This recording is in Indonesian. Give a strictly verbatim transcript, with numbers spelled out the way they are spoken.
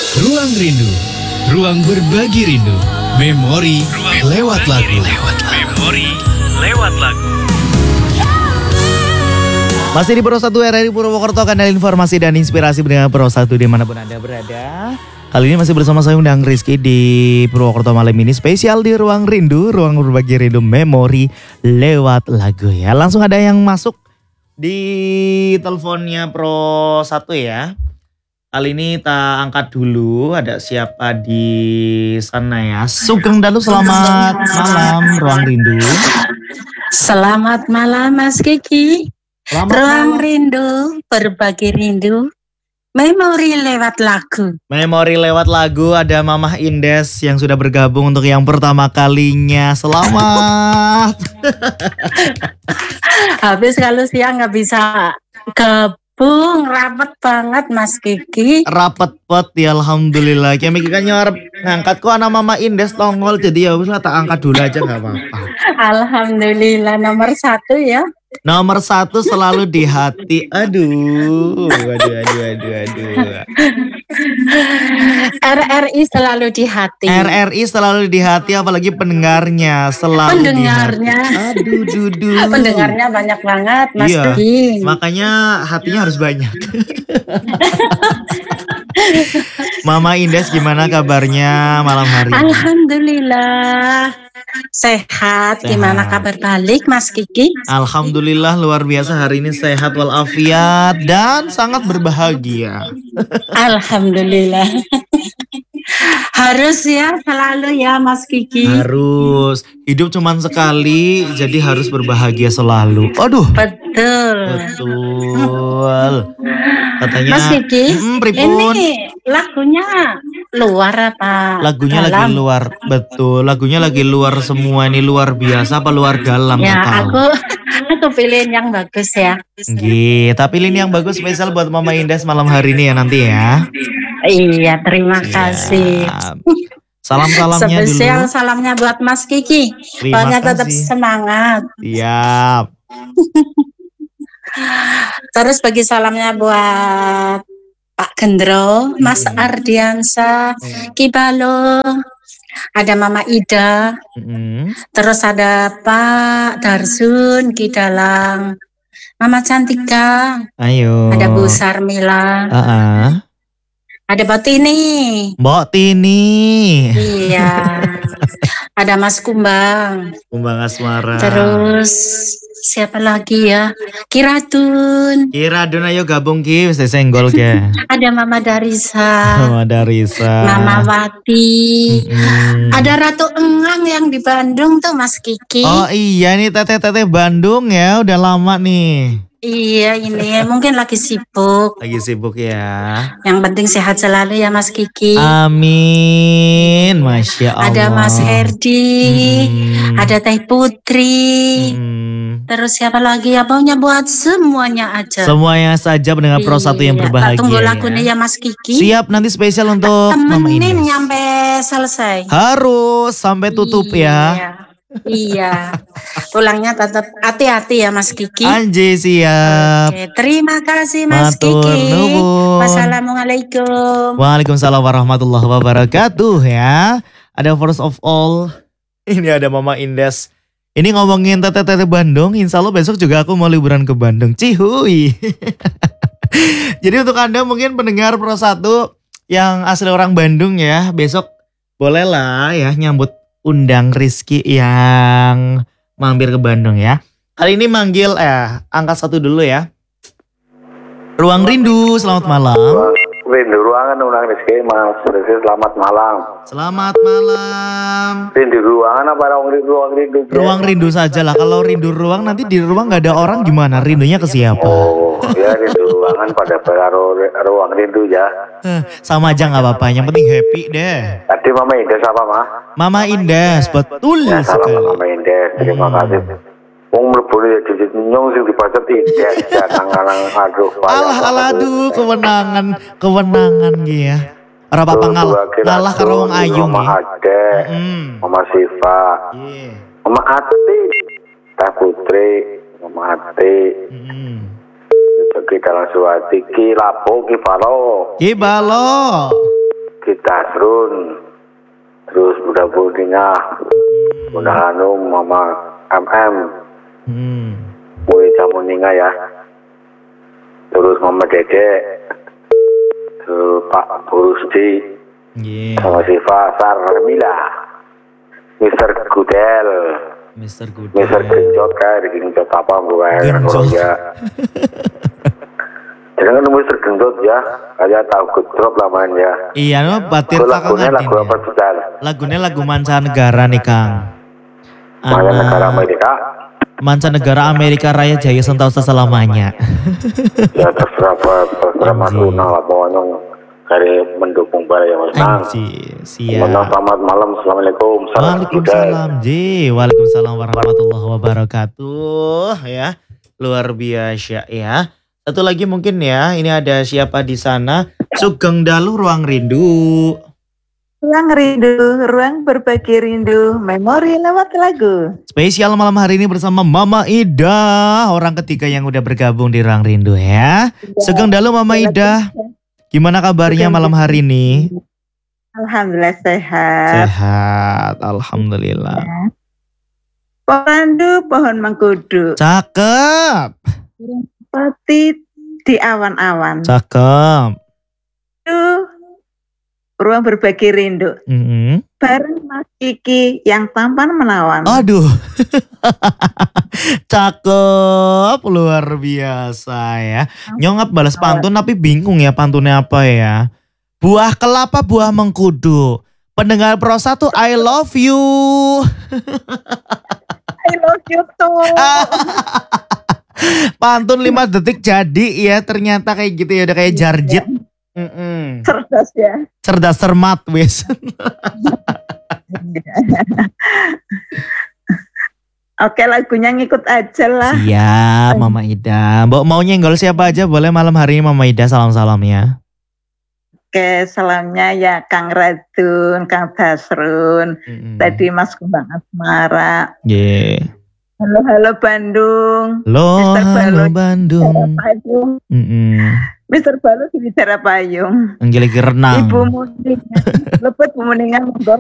Ruang Rindu, ruang berbagi rindu. Memori lewat lagu. Memori lewat lagu. Masih di Pro satu R R I Purwokerto, kanal informasi dan inspirasi dengan Pro satu dimanapun Anda berada. Kali ini masih bersama saya Undang Rizky di Purwokerto malam ini. Spesial di Ruang Rindu, ruang berbagi rindu memori lewat lagu ya. Langsung ada yang masuk di teleponnya Pro satu ya. Kali ini kita angkat dulu, ada siapa di sana ya. Sugeng Dalu, selamat malam Ruang Rindu. Selamat malam Mas Kiki. Selamat Ruang malam. Rindu, berbagi rindu, memori lewat lagu. Memori lewat lagu, ada Mamah Indes yang sudah bergabung untuk yang pertama kalinya. Selamat. Habis kalau siang nggak bisa gabung, rapet banget Mas Kiki. Rapet pot ya, alhamdulillah. Kayak mikir kan nyorep ngangkat kok anak Mama Indes tongol, jadi ya wis lah tak angkat dulu aja nggak apa-apa. Alhamdulillah nomor satu ya. Nomor satu selalu di hati. Aduh, aduh, aduh, aduh, aduh. R R I selalu di hati. R R I selalu di hati, apalagi pendengarnya selalu Pendengarnya. di hati. Aduh, dudu. Pendengarnya banyak banget Mas Iya, Kiki. makanya hatinya harus banyak. Mama Indes, gimana kabarnya malam hari ini? Alhamdulillah sehat. Sehat. Gimana kabar balik Mas Kiki? Alhamdulillah luar biasa, hari ini sehat walafiat dan sangat berbahagia. Alhamdulillah. Harus ya selalu ya Mas Kiki. Harus, hidup cuman sekali, jadi harus berbahagia selalu. Aduh, Betul. betul. Katanya, Mas Kiki, mm, pripun? ini lagunya luar apa? Lagunya lagi dalam? luar, betul. Lagunya lagi luar semua, ini luar biasa apa luar dalam? Ya nggak tahu. aku aku pilihin yang bagus ya. Nggih, tapi ini yang bagus spesial buat Mama Indes malam hari ini ya nanti ya. Iya, terima kasih. Siap. Salam-salamnya Spesial dulu. salamnya buat Mas Kiki. Terima Pokoknya tetap kasih. semangat. Siap. Terus bagi salamnya buat Pak Gendro, Mas Mm-mm. Ardiansa, Kibalo, ada Mama Ida, Mm-mm. terus ada Pak Darsun, Kidalang, Mama Cantika, Ayo. ada Bu Sarmila, Ah-ah. ada Mbak Tini, Mbok Tini. iya, ada Mas Kumbang, Kumbang Asmara. terus siapa lagi ya, Kiratun, Kira Dun, ayo gabung Ki, wis senggol ke. ada Mama Darisa, Mama Darisa. Mama Wati, Mm-mm. ada Ratu Engang yang di Bandung tuh Mas Kiki. Oh iya nih teteh-teteh Bandung ya, udah lama nih. Iya ini mungkin lagi sibuk. Lagi sibuk ya. Yang penting sehat selalu ya Mas Kiki. Amin, Masya Allah. Ada Mas Herdi, Mm-mm. ada Teh Putri. Mm-mm. Terus siapa lagi ya, pokoknya buat semuanya aja. Semuanya saja pendengar Pro satu yang Iya, berbahagia tak tunggu ya. lagunya ya Mas Kiki. Siap, nanti spesial untuk Mama Temenin Indes. nyampe selesai. Harus sampai tutup ya. Iya. Iya. Pulangnya tetap hati-hati ya Mas Kiki. Anjay, siap. Oke, terima kasih Mas Matur Kiki. nuwun. Wassalamualaikum. Waalaikumsalam warahmatullahi wabarakatuh ya. Ada first of all, ini ada Mama Indes. Ini ngomongin teteh-teteh Bandung, insya Allah besok juga aku mau liburan ke Bandung. Cihuy. Jadi untuk Anda mungkin pendengar Pro satu yang asli orang Bandung ya, besok bolehlah ya nyambut undang Rizky yang mampir ke Bandung ya. Kali ini manggil eh angkat satu dulu ya. Ruang Rindu, selamat malam. Rindu ruangan undang Rizky Mas Rizky, selamat malam. Selamat malam. Rindu ruangan apa ruang rindu? Ruang rindu, Ruang rindu saja lah. Kalau rindu ruang nanti di ruang nggak ada orang gimana? Rindunya ke siapa? Oh ya, rindu ruangan pada pengaruh ruang rindu ya. Eh, sama aja nggak apa-apa. Yang penting happy deh. Tadi Mama Indes apa Mah? Mama Indes, betul Ya salam sekali. Mama Indes, terima Hmm. kasih. Wong mlebu ya jujut nyong sing dibacet Indes ya nang-nang aduh. payah Alah alah banget. aduh kewenangan kewenangan gitu ya. Ora apa-apa Terus ngalah dua kira ngalah karo wong tuh, ayu Mama nggih. Ade, Hmm. Mama Siva, Iya. Mama Ati, Teh Putri, Mama Ati, Hmm. Ki dalam suati ki lapo ki palo Ki balo. ki Badrun, terus Bunda Budina, Bunda Hanum, Mama M M, Hmm. Mui Jamuninga ya, terus Mama Dede, terus Pak Burusti, Yeah. sama Siva Sarmila, Mister Gudel, Mister Good. Mister Genjot kayak Genjot apa bukan Genjot. ya. Jangan kan Mister Genjot ya, kayak tahu gedrop lamanya. Iya, no, batir Itu kakak lagunya lagu apa ngadin. sudah? Lagunya lagu mancanegara nih Kang. Mana negara Anak Amerika? mancanegara Amerika Raya Jaya Sentosa selamanya. Ya terserah apa, terserah Mas Anjing. Luna lah pokoknya dari mendukung barang yang menang. Anjir, Menang siap. selamat malam, assalamualaikum. Salam Waalaikumsalam, Ji. Waalaikumsalam warahmatullahi wabarakatuh. Ya, luar biasa ya. Satu lagi mungkin ya, ini ada siapa di sana? Sugeng Dalu Ruang Rindu. Ruang rindu, ruang berbagi rindu, memori lewat lagu. Spesial malam hari ini bersama Mama Ida, orang ketiga yang udah bergabung di Ruang Rindu ya. Sugeng Dalu Mama Ida. Gimana kabarnya malam hari ini? Alhamdulillah sehat. Sehat, alhamdulillah. Pohon randu, pohon mengkudu, Cakep, seperti di awan-awan. cakep. Itu ruang berbagi rindu. Mm-mm. Bareng Mas Kiki yang tampan menawan. Aduh, cakep, luar biasa ya. Nyongap balas pantun tapi bingung ya pantunnya apa ya. Buah kelapa, buah mengkudu. Pendengar prosa tuh I love you. I love you too. Pantun lima detik jadi ya, ternyata kayak gitu ya, udah kayak jarjit. Mm-mm. Cerdas ya. Cerdas cermat wis. Oke, lagunya ngikut aja lah. Siap Mama Ida. Mbok mau nyenggol siapa aja boleh malam hari ini Mama Ida, salam-salam ya. Oke, salamnya ya Kang Radun, Kang Basrun, Mm-mm. tadi Mas Kumbang Asmara. Yeah. Halo, halo Bandung. Lo Mister halo Balu, Bandung. Bicara Payung. Mm-mm. Mister Balu di Bicara Payung. Anggili renang. Ibu Muningan, lepet Bu Muningan,